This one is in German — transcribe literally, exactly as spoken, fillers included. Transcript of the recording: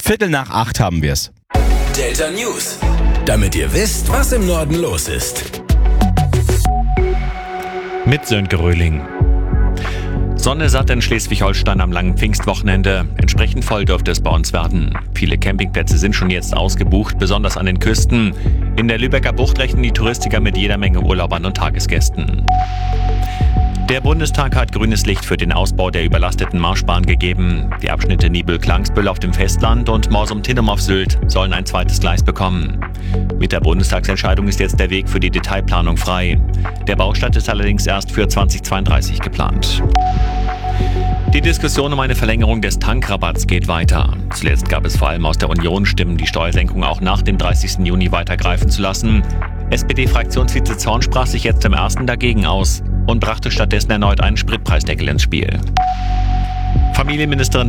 Viertel nach acht haben wir's. Delta News. Damit ihr wisst, was im Norden los ist. Mit Sönke Röhling. Sonne satt in Schleswig-Holstein am langen Pfingstwochenende. Entsprechend voll dürfte es bei uns werden. Viele Campingplätze sind schon jetzt ausgebucht, besonders an den Küsten. In der Lübecker Bucht rechnen die Touristiker mit jeder Menge Urlaubern und Tagesgästen. Der Bundestag hat grünes Licht für den Ausbau der überlasteten Marschbahn gegeben. Die Abschnitte Nibel-Klangsbüll auf dem Festland und Morsum-Tinnum auf Sylt sollen ein zweites Gleis bekommen. Mit der Bundestagsentscheidung ist jetzt der Weg für die Detailplanung frei. Der Baustart ist allerdings erst für zweitausendzweiunddreißig geplant. Die Diskussion um eine Verlängerung des Tankrabatts geht weiter. Zuletzt gab es vor allem aus der Union Stimmen, die Steuersenkung auch nach dem dreißigsten Juni weiter greifen zu lassen. S P D-Fraktionsvize Zorn sprach sich jetzt im ersten dagegen aus und brachte stattdessen erneut einen Spritpreisdeckel ins Spiel. Familienministerin